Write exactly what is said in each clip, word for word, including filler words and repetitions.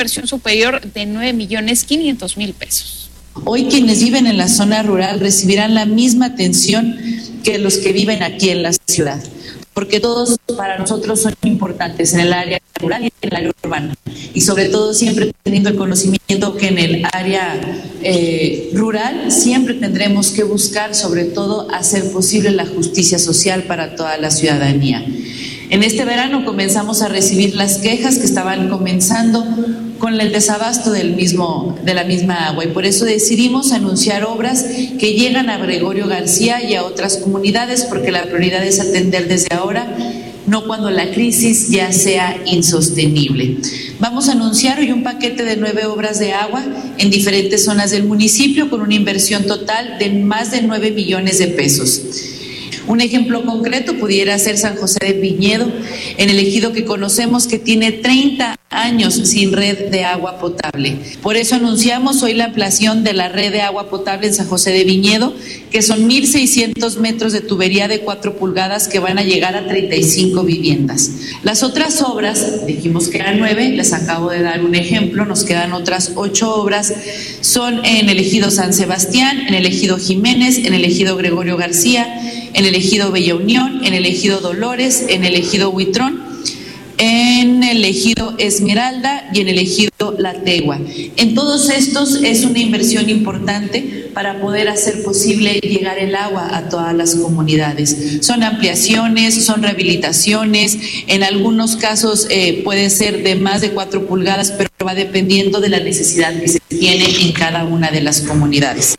inversión superior de nueve millones quinientos mil pesos. Hoy quienes viven en la zona rural recibirán la misma atención que los que viven aquí en la ciudad, porque todos para nosotros son importantes en el área rural y en el área urbana, y sobre todo siempre teniendo el conocimiento que en el área eh, rural siempre tendremos que buscar sobre todo hacer posible la justicia social para toda la ciudadanía. En este verano comenzamos a recibir las quejas que estaban comenzando con el desabasto del mismo, de la misma agua, y por eso decidimos anunciar obras que llegan a Gregorio García y a otras comunidades, porque la prioridad es atender desde ahora, no cuando la crisis ya sea insostenible. Vamos a anunciar hoy un paquete de nueve obras de agua en diferentes zonas del municipio con una inversión total de más de nueve millones de pesos. Un ejemplo concreto pudiera ser San José de Viñedo, en el ejido que conocemos que tiene treinta años sin red de agua potable. Por eso anunciamos hoy la ampliación de la red de agua potable en San José de Viñedo, que son mil seiscientos metros de tubería de cuatro pulgadas que van a llegar a treinta y cinco viviendas. Las otras obras, dijimos que eran nueve, les acabo de dar un ejemplo, nos quedan otras ocho obras, son en el ejido San Sebastián, en el ejido Jiménez, en el ejido Gregorio García, en el ejido Bella Unión, en el ejido Dolores, en el ejido Huitrón, en el ejido Esmeralda y en el ejido La Tegua. En todos estos es una inversión importante para poder hacer posible llegar el agua a todas las comunidades. Son ampliaciones, son rehabilitaciones, en algunos casos eh, puede ser de más de cuatro pulgadas, pero va dependiendo de la necesidad que se tiene en cada una de las comunidades.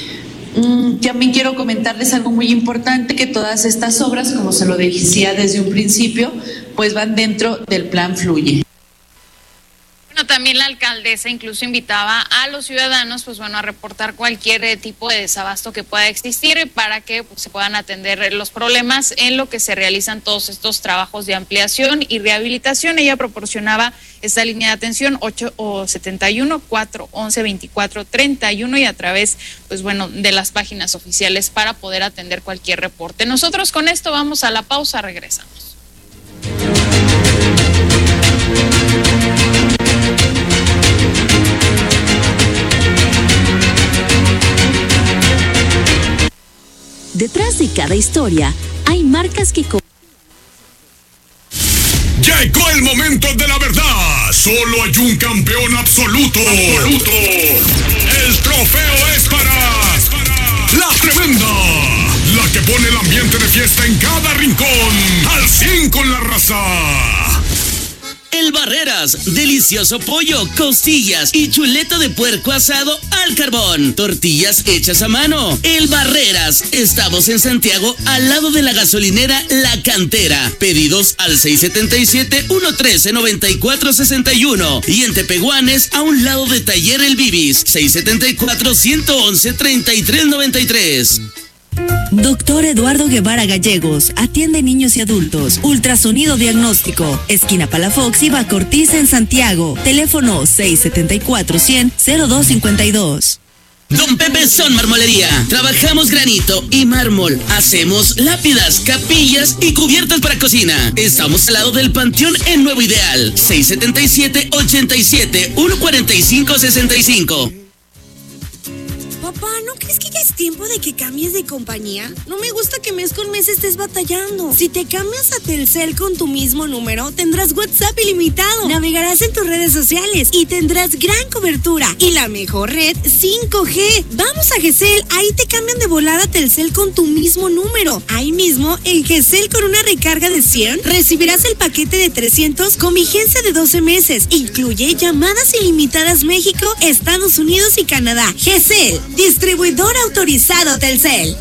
Mm, también quiero comentarles algo muy importante, que todas estas obras, como se lo decía desde un principio, pues van dentro del plan Fluye. Bueno, también la alcaldesa incluso invitaba a los ciudadanos, pues bueno, a reportar cualquier eh, tipo de desabasto que pueda existir para que pues, se puedan atender los problemas en lo que se realizan todos estos trabajos de ampliación y rehabilitación. Ella proporcionaba esta línea de atención ocho setenta y uno, cuatro once, veinticuatro treinta y uno y a través, pues bueno, de las páginas oficiales para poder atender cualquier reporte. Nosotros con esto vamos a la pausa, regresamos. Detrás de cada historia hay marcas que... Llegó el momento de la verdad. Solo hay un campeón absoluto. Absoluto. El trofeo es para La Tremenda, la que pone el ambiente de fiesta en cada rincón. Al cien con la raza. El Barreras, delicioso pollo, costillas y chuleta de puerco asado al carbón. Tortillas hechas a mano. El Barreras, estamos en Santiago, al lado de la gasolinera La Cantera. Pedidos al seis siete siete, uno uno tres, nueve cuatro seis uno. Y en Tepehuanes, a un lado de Taller El Bibis, seis siete cuatro, uno uno uno, tres tres nueve tres. Doctor Eduardo Guevara Gallegos, atiende niños y adultos. Ultrasonido diagnóstico, esquina Palafox y Bacortiz en Santiago. Teléfono seis siete cuatro, cien, cero dos cinco dos. Don Pepe Son Marmolería. Trabajamos granito y mármol. Hacemos lápidas, capillas y cubiertas para cocina. Estamos al lado del Panteón en Nuevo Ideal. seis siete siete, ocho siete, uno cuatro cinco, seis cinco. Papá, ¿no crees que ya es tiempo de que cambies de compañía? No me gusta que mes con mes estés batallando. Si te cambias a Telcel con tu mismo número, tendrás WhatsApp ilimitado, navegarás en tus redes sociales y tendrás gran cobertura y la mejor red cinco G. Vamos a Gesell, ahí te cambian de volada a Telcel con tu mismo número. Ahí mismo, en Gesell, con una recarga de cien, recibirás el paquete de trescientos con vigencia de doce meses. Incluye llamadas ilimitadas México, Estados Unidos y Canadá. Gesell, distribuidor autorizado Telcel.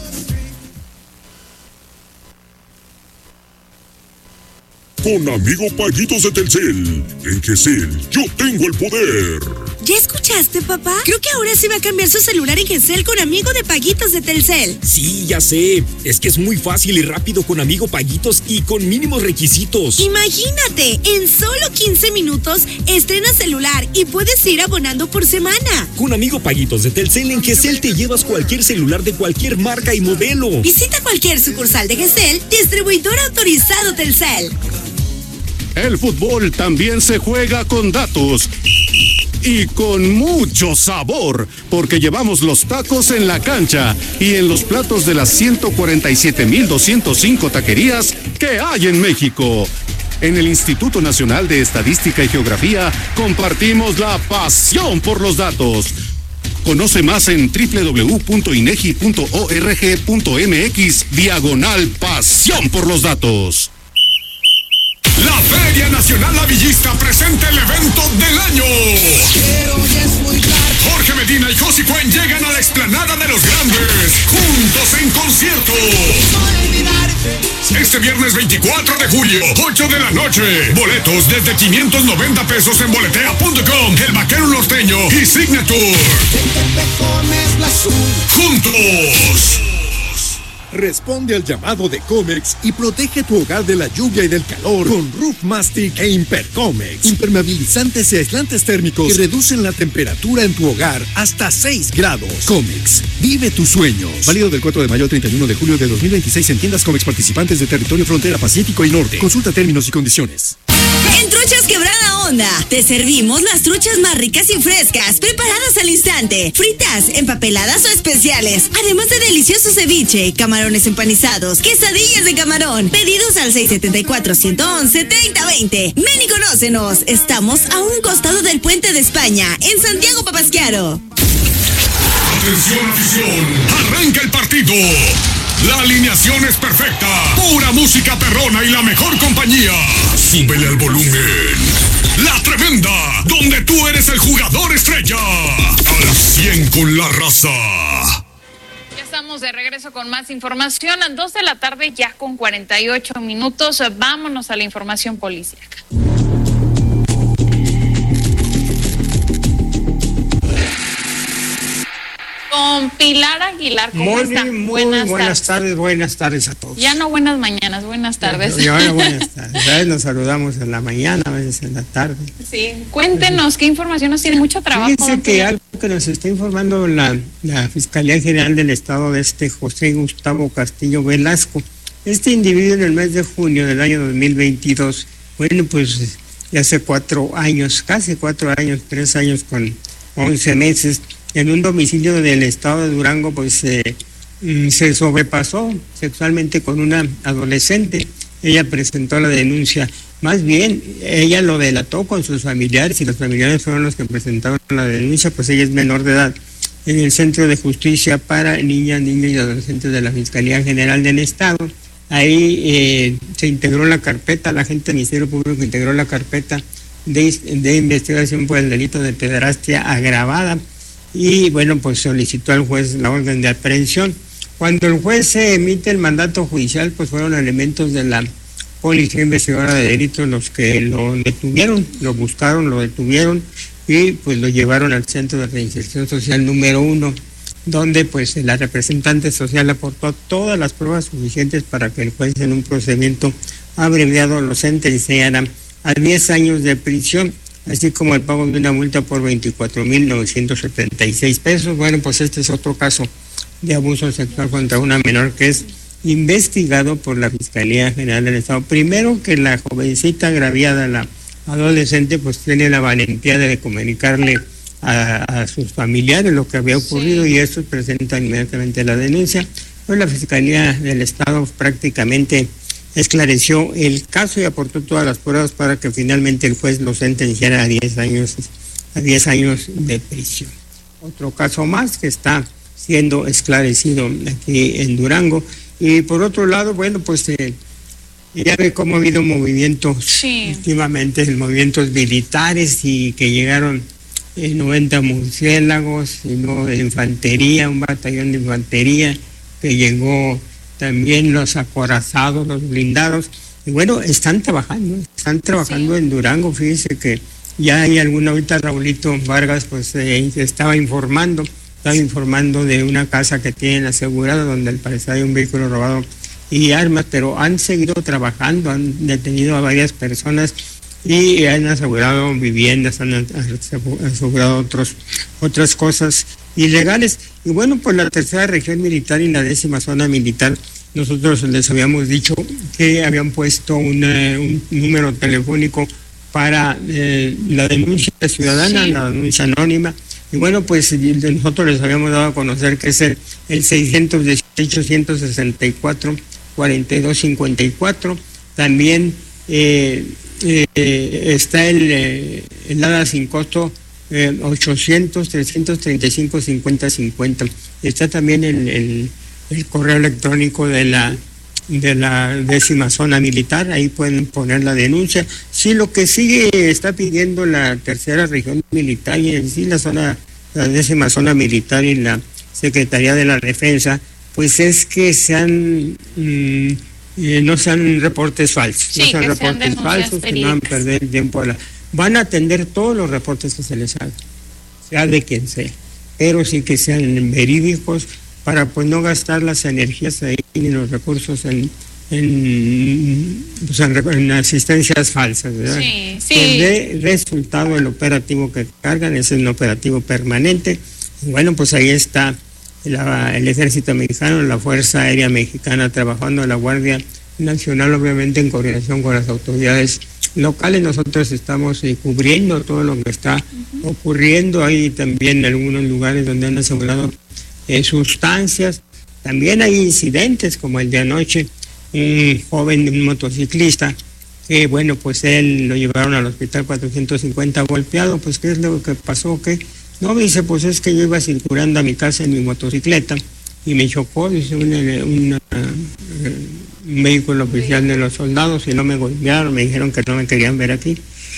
Con amigo Paguitos de Telcel. En Gesell, yo tengo el poder. ¿Ya escuchaste, papá? Creo que ahora sí va a cambiar su celular en Gesell con amigo de Paguitos de Telcel. Sí, ya sé. Es que es muy fácil y rápido con amigo Paguitos y con mínimos requisitos. Imagínate, en solo quince minutos estrenas celular y puedes ir abonando por semana. Con amigo Paguitos de Telcel, en Gesell te llevas cualquier celular de cualquier marca y modelo. Visita cualquier sucursal de Gesell, distribuidor autorizado Telcel. El fútbol también se juega con datos. y con mucho sabor, porque llevamos los tacos en la cancha y en los platos de las ciento cuarenta y siete mil doscientos cinco taquerías que hay en México. En el Instituto Nacional de Estadística y Geografía compartimos la pasión por los datos. Conoce más en doble u doble u doble u punto inegi punto org punto mx diagonal pasión por los datos. La Feria Nacional Lavillista presenta el evento del año. Jorge Medina y Josi Cuen llegan a la explanada de los grandes, juntos en concierto. Este viernes veinticuatro de julio, ocho de la noche. Boletos desde quinientos noventa pesos en boletea punto com, El Vaquero Norteño y Signature. Juntos. Responde al llamado de Comex y protege tu hogar de la lluvia y del calor con Roof Mastic e Impercomex. Impermeabilizantes y aislantes térmicos que reducen la temperatura en tu hogar hasta seis grados. Comex, vive tus sueños. Válido del cuatro de mayo al treinta y uno de julio de dos mil veintiséis en tiendas Comex participantes de territorio frontera Pacífico y Norte. Consulta términos y condiciones. En Truchas Quebrada Onda, te servimos las truchas más ricas y frescas, preparadas al instante, fritas, empapeladas o especiales, además de delicioso ceviche, camarones empanizados, quesadillas de camarón. Pedidos al seis siete cuatro, uno uno uno, tres cero dos cero. Ven y conócenos. Estamos a un costado del Puente de España, en Santiago Papasquiaro. Atención, afición, arranca el partido. La alineación es perfecta, pura música perrona y la mejor compañía. Súbele al volumen. La Tremenda, donde tú eres el jugador estrella. Al cien con la raza. Ya estamos de regreso con más información. A dos de la tarde, ya con cuarenta y ocho minutos. Vámonos a la información policíaca. Con Pilar Aguilar, ¿cómo muy, está? Muy buenas, buenas tardes. tardes, buenas tardes a todos. Ya no buenas mañanas, buenas tardes. Ya, ya buenas tardes. A veces nos saludamos en la mañana, a veces en la tarde. Sí, cuéntenos, ¿qué información nos tiene? Mucho trabajo. Fíjense que algo que nos está informando la, la Fiscalía General del Estado de este José Gustavo Castillo Velasco. Este individuo en el mes de junio del año dos mil veintidós, bueno, pues ya hace cuatro años, casi cuatro años, tres años con once meses, en un domicilio del estado de Durango, pues eh, se sobrepasó sexualmente con una adolescente. Ella presentó la denuncia, más bien ella lo delató con sus familiares y los familiares fueron los que presentaron la denuncia, pues ella es menor de edad, en el Centro de Justicia para Niñas, Niños y Adolescentes de la Fiscalía General del Estado. Ahí eh, se integró la carpeta, la gente del Ministerio Público integró la carpeta de, de investigación por el delito de pederastia agravada. Y bueno, pues solicitó al juez la orden de aprehensión. Cuando el juez se emite el mandato judicial, pues fueron elementos de la Policía Investigadora de Delitos los que lo detuvieron, lo buscaron, lo detuvieron y pues lo llevaron al Centro de Reinserción Social número uno, donde pues la representante social aportó todas las pruebas suficientes para que el juez en un procedimiento abreviado lo sentenciara a diez años de prisión, así como el pago de una multa por veinticuatro mil novecientos setenta y seis pesos. Bueno, pues este es otro caso de abuso sexual contra una menor que es investigado por la Fiscalía General del Estado. Primero, que la jovencita agraviada, la adolescente, pues tiene la valentía de comunicarle a, a sus familiares lo que había ocurrido, sí, y estos presentan inmediatamente la denuncia. Pues la Fiscalía del Estado prácticamente esclareció el caso y aportó todas las pruebas para que finalmente el juez lo sentenciara a diez años, a diez años de prisión. Otro caso más que está siendo esclarecido aquí en Durango. Y por otro lado, bueno, pues eh, ya ve cómo ha habido movimientos, sí, últimamente, movimientos militares, y que llegaron eh, noventa murciélagos, y no, de infantería, un batallón de infantería que llegó. También los acorazados, los blindados, y bueno, están trabajando, están trabajando, sí, en Durango. Fíjese que ya hay alguna, ahorita Raulito Vargas pues eh, estaba informando, estaba informando de una casa que tienen asegurada, donde al parecer hay un vehículo robado y armas, pero han seguido trabajando, han detenido a varias personas y han asegurado viviendas, han asegurado otros, otras cosas ilegales. Y bueno, pues la tercera región militar y la décima zona militar, nosotros les habíamos dicho que habían puesto una, un número telefónico para eh, la denuncia ciudadana, sí. La denuncia anónima. Y bueno, pues nosotros les habíamos dado a conocer que es el, el seiscientos dieciocho, ochocientos sesenta y cuatro, cuarenta y dos cincuenta y cuatro. También eh, eh, está el, eh, el ADA sin costo eh, ochocientos, trescientos treinta y cinco, cincuenta, cincuenta. Está también el, el, el correo electrónico de la de la décima zona militar, ahí pueden poner la denuncia. Sí, lo que sigue está pidiendo la tercera región militar y en sí la zona, la décima zona militar y la Secretaría de la Defensa, pues es que sean mm, eh, no sean reportes falsos, sí, no sean reportes sean falsos, que no van a perder tiempo. La, van a atender todos los reportes que se les hagan, sea de quien sea, pero sí que sean verídicos, para pues no gastar las energías ahí ni los recursos en, en, pues, en, en asistencias falsas, ¿verdad? Sí, sí. Que el resultado del operativo que cargan es un operativo permanente. Y bueno, pues ahí está la, el Ejército Mexicano, la Fuerza Aérea Mexicana trabajando, la Guardia Nacional, obviamente en coordinación con las autoridades locales. Nosotros estamos eh, cubriendo todo lo que está uh-huh. ocurriendo. Hay también algunos lugares donde han asegurado Eh, sustancias. También hay incidentes como el de anoche, un joven, un motociclista, que bueno, pues él lo llevaron al hospital cuatrocientos cincuenta golpeado. Pues ¿qué es lo que pasó? ¿Qué? No, me dice, pues es que yo iba circulando a mi casa en mi motocicleta y me chocó, dice, una, una, un vehículo oficial de los soldados y no me golpearon, me dijeron que no me querían ver aquí.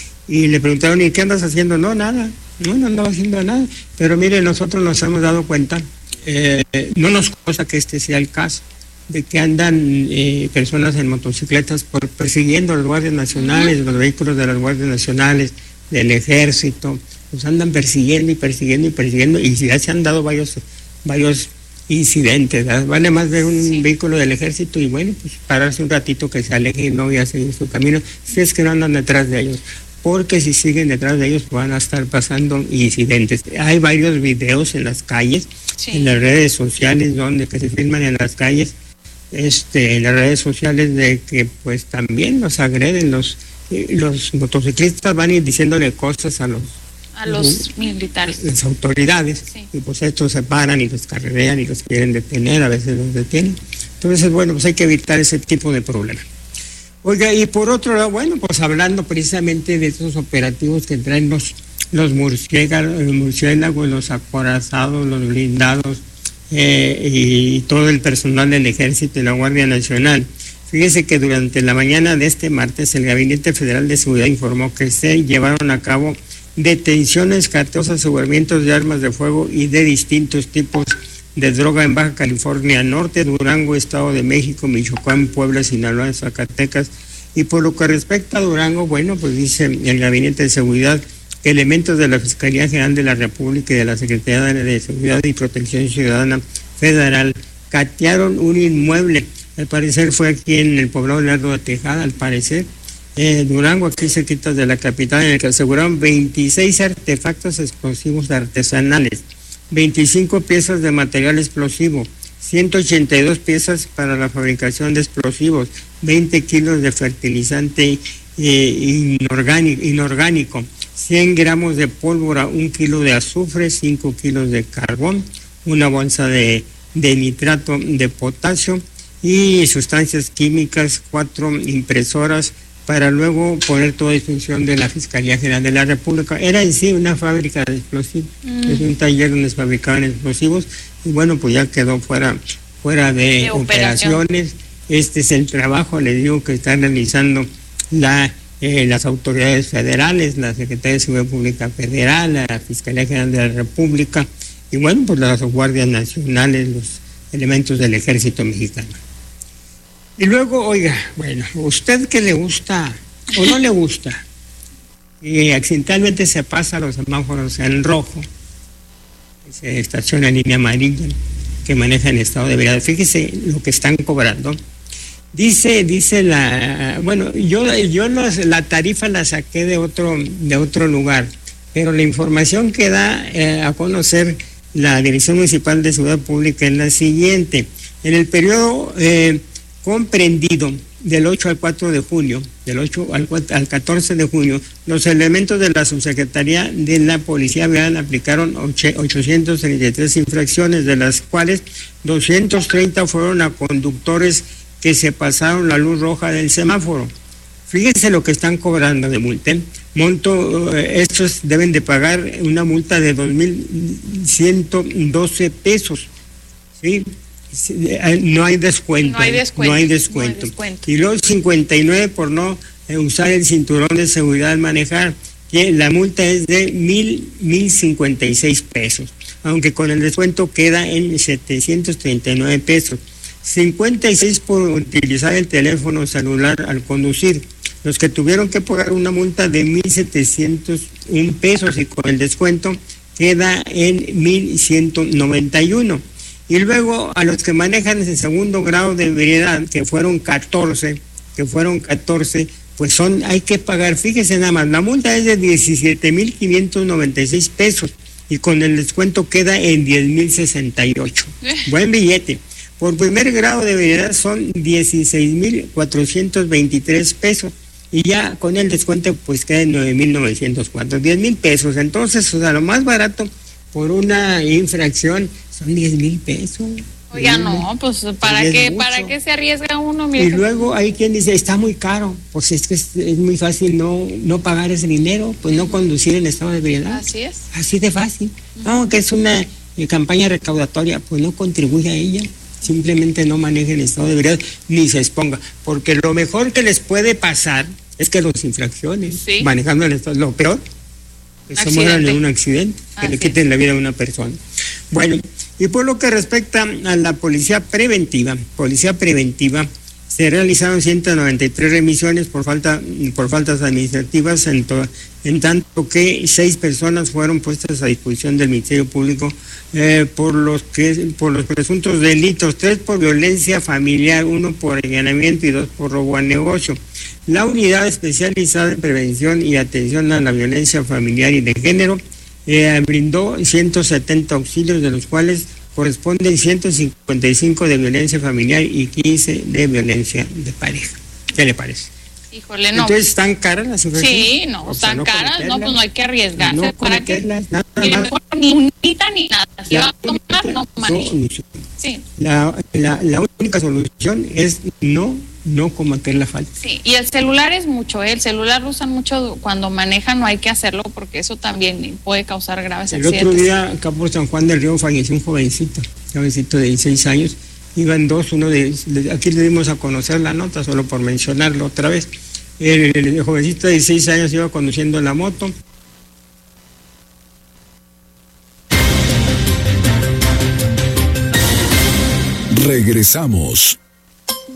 Y le preguntaron, ¿y qué andas haciendo? No, nada, no, no andaba haciendo nada. Pero mire, nosotros nos hemos dado cuenta, Eh, no nos consta que este sea el caso, de que andan eh, personas en motocicletas por persiguiendo a los guardias nacionales, uh-huh. los vehículos de las guardias nacionales, del ejército, los andan persiguiendo y persiguiendo y persiguiendo, y ya se han dado varios varios incidentes, ¿verdad? Vale más ver un sí. vehículo del ejército y bueno, pues pararse un ratito que se aleje y no voy a seguir su camino, si es que no andan detrás de ellos, porque si siguen detrás de ellos van a estar pasando incidentes. Hay varios videos en las calles, sí. en las redes sociales, donde que se filman en las calles, este, en las redes sociales, de que pues también los agreden, los los motociclistas van a ir diciéndole cosas a los a los uh, militares, las autoridades, sí. y pues estos se paran y los carrerean y los quieren detener, a veces los detienen. Entonces, bueno, pues hay que evitar ese tipo de problemas. Oiga, y por otro lado, bueno, pues hablando precisamente de esos operativos que traen los, los murciélagos, los murciélagos, los acorazados, los blindados eh, y todo el personal del Ejército y la Guardia Nacional. Fíjese que durante la mañana de este martes el Gabinete Federal de Seguridad informó que se llevaron a cabo detenciones, cateos, aseguramientos de armas de fuego y de distintos tipos de droga en Baja California Norte, Durango, Estado de México, Michoacán, Puebla, Sinaloa, Zacatecas. Y por lo que respecta a Durango, bueno, pues dice el Gabinete de Seguridad que elementos de la Fiscalía General de la República y de la Secretaría de Seguridad y Protección Ciudadana Federal catearon un inmueble. Al parecer fue aquí en el poblado de Lerdo de Tejada, al parecer, eh, Durango, aquí cerquita de la capital, en el que aseguraron veintiséis artefactos explosivos artesanales, veinticinco piezas de material explosivo, ciento ochenta y dos piezas para la fabricación de explosivos, veinte kilos de fertilizante eh, inorgánico, inorgánico, cien gramos de pólvora, un kilo de azufre, cinco kilos de carbón, una bolsa de, de nitrato de potasio y sustancias químicas, cuatro impresoras, para luego poner toda a disposición de la Fiscalía General de la República. Era en sí una fábrica de explosivos, mm. es un taller donde se fabricaban explosivos, y bueno, pues ya quedó fuera, fuera de, de operaciones. Este es el trabajo, les digo, que están realizando la, eh, las autoridades federales, la Secretaría de Seguridad Pública Federal, la Fiscalía General de la República, y bueno, pues las guardias nacionales, los elementos del Ejército Mexicano. Y luego, oiga, bueno, ¿usted qué le gusta o no le gusta? Y accidentalmente se pasa los semáforos en rojo, se estaciona en línea amarilla, que maneja en estado de ebriedad. Fíjese lo que están cobrando. Dice, dice la, bueno, yo, yo los, la tarifa la saqué de otro, de otro lugar, pero la información que da eh, a conocer la Dirección Municipal de Seguridad Pública es la siguiente. En el periodo eh, comprendido del ocho al cuatro de junio, del ocho al, al catorce de junio, los elementos de la Subsecretaría de la Policía Vial aplicaron ochocientas treinta y tres infracciones, de las cuales doscientos treinta fueron a conductores que se pasaron la luz roja del semáforo. Fíjense lo que están cobrando de multa. Monto, eh, estos deben de pagar una multa de dos mil ciento doce pesos, ¿sí? No hay descuento, no hay descuento, no hay descuento. No hay descuento. Y los cincuenta y nueve por no eh, usar el cinturón de seguridad al manejar, que la multa es de mil, mil cincuenta y seis pesos, aunque con el descuento queda en setecientos treinta y nueve pesos. cincuenta y seis por utilizar el teléfono celular al conducir. Los que tuvieron que pagar una multa de mil setecientos un pesos y con el descuento queda en mil ciento noventa y uno. Y luego a los que manejan en segundo grado de ebriedad, que fueron catorce, que fueron catorce, pues son, hay que pagar, fíjese nada más, la multa es de diecisiete mil quinientos noventa y seis pesos y con el descuento queda en diez mil sesenta y ocho. Buen billete. Por primer grado de ebriedad son dieciséis mil cuatrocientos veintitrés pesos. Y ya con el descuento pues queda en nueve mil novecientos cuatro, diez mil pesos. Entonces, o sea, lo más barato por una infracción son diez mil pesos. Oiga, no, pues ¿para qué, ¿para qué se arriesga uno? Mira, y luego hay quien dice, está muy caro, pues es que es, es muy fácil no, no pagar ese dinero, pues no conducir en estado de ebriedad. Así es. Así de fácil. No, que es una eh, campaña recaudatoria, pues no contribuye a ella. Simplemente no manejen en estado de ebriedad ni se exponga, porque lo mejor que les puede pasar es que los infracciones, sí, manejando en estado, lo peor, que se mueran en un accidente, que le quiten la vida a una persona. Bueno, y por lo que respecta a la policía preventiva, policía preventiva, se realizaron ciento noventa y tres remisiones por falta por faltas administrativas, en, to, en tanto que seis personas fueron puestas a disposición del Ministerio Público eh, por los que por los presuntos delitos, tres por violencia familiar, uno por allanamiento y dos por robo al negocio. La unidad especializada en prevención y atención a la violencia familiar y de género eh, brindó ciento setenta auxilios, de los cuales corresponden ciento cincuenta y cinco de violencia familiar y quince de violencia de pareja. ¿Qué le parece? Híjole, no. Entonces, ¿están caras las infracciones? Sí, no, o sea, están no caras, no, pues no hay que arriesgarse. No para que nada ni más. mejor ni unita ni nada. Si va a tomar, no maneje. Sí. La, la, la única solución es no, no cometer la falta. Sí, y el celular es mucho, ¿eh? El celular lo usan mucho cuando manejan, no hay que hacerlo porque eso también puede causar graves el accidentes. El otro día, acá por San Juan del Río, falleció un jovencito, un jovencito de dieciséis años. Iban dos, uno de, aquí le dimos a conocer la nota, solo por mencionarlo otra vez. El, el, el jovencito de dieciséis años iba conduciendo la moto. Regresamos.